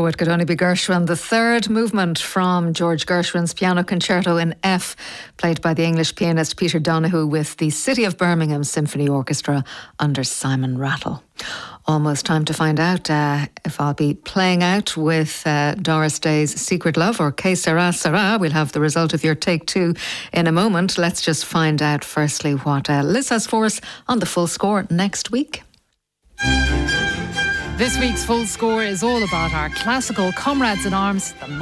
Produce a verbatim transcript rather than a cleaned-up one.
it could only be Gershwin. The third movement from George Gershwin's Piano Concerto in F, played by the English pianist Peter Donoghue with the City of Birmingham Symphony Orchestra under Simon Rattle. Almost time to find out uh, if I'll be playing out with uh, Doris Day's Secret Love or Que Sera Sera. We'll have the result of your take two in a moment. Let's just find out firstly what uh, Liz has for us on the Full Score next week. This week's Full Score is all about our classical comrades in arms, the